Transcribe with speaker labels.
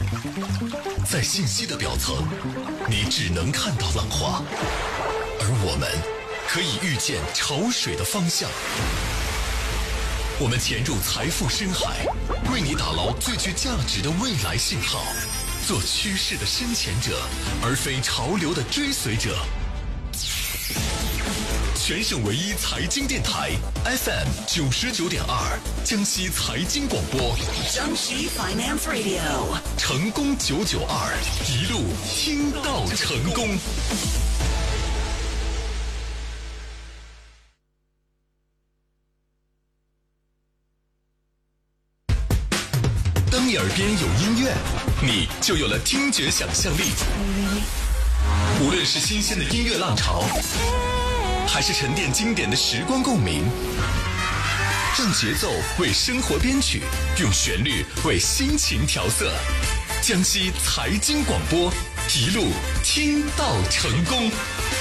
Speaker 1: 在信息的表层，你只能看到浪花，而我们可以预见潮水的方向。我们潜入财富深海，为你打捞最具价值的未来信号，做趋势的深潜者，而非潮流的追随者。全省唯一财经电台 FM 99.2，江西财经广播，
Speaker 2: 江西 Finance Radio，
Speaker 1: 成功992，一路听到成功。当你耳边有音乐，你就有了听觉想象力。无论是新鲜的音乐浪潮，还是沉淀经典的时光共鸣，让节奏为生活编曲，用旋律为心情调色。江西财经广播，一路听到成功。